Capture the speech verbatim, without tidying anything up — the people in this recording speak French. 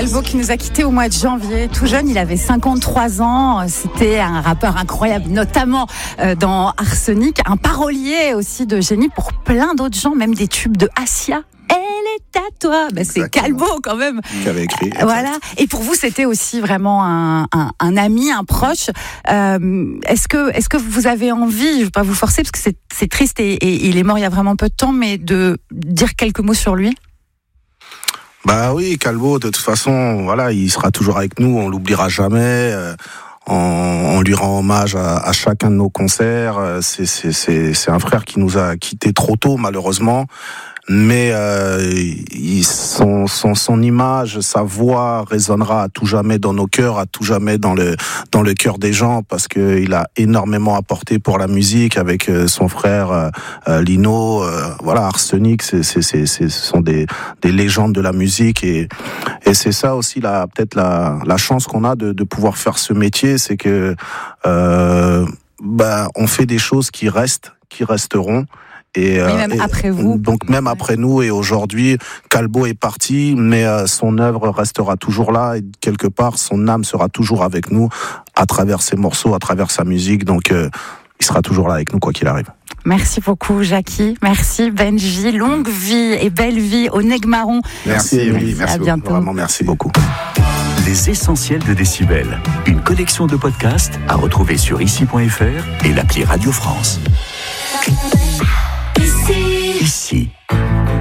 Calvo qui nous a quittés au mois de janvier. Tout jeune, il avait cinquante-trois ans. C'était un rappeur incroyable, notamment euh, dans Arsenic. Un parolier aussi de génie pour plein d'autres gens, même des tubes de Assia. Elle est à toi. Ben, c'est Calvo quand même. Qui avait écrit. Voilà. Et pour vous, c'était aussi vraiment un, un, un ami, un proche. Euh, est-ce que, est-ce que vous avez envie, je ne vais pas vous forcer parce que c'est, c'est triste et, et il est mort il y a vraiment peu de temps, mais de dire quelques mots sur lui? Bah oui, Calvo, de toute façon, voilà, il sera toujours avec nous, on l'oubliera jamais. Euh, on, on lui rend hommage à, à chacun de nos concerts. C'est, c'est, c'est, c'est un frère qui nous a quittés trop tôt, malheureusement. Mais euh, il, son, son, son image, sa voix résonnera à tout jamais dans nos cœurs, à tout jamais dans le dans le cœur des gens, parce que il a énormément apporté pour la musique avec son frère euh, Lino. Euh, voilà, Arsenic, c'est, c'est, c'est, c'est, ce sont des des légendes de la musique et et c'est ça aussi la peut-être la la chance qu'on a de de pouvoir faire ce métier, c'est que euh, bah on fait des choses qui restent, qui resteront. Et, oui, même et, après vous. Donc même après nous et aujourd'hui, Calvo est parti, mais euh, son œuvre restera toujours là et quelque part son âme sera toujours avec nous à travers ses morceaux, à travers sa musique. Donc euh, il sera toujours là avec nous quoi qu'il arrive. Merci beaucoup Jackie, merci Benji, longue vie et belle vie au Negmaron. Merci Émilie, merci, à beaucoup. bientôt. Vraiment merci beaucoup. Les essentiels de Décibel, une collection de podcasts à retrouver sur ici point f r et l'appli Radio France. Ici. Ici.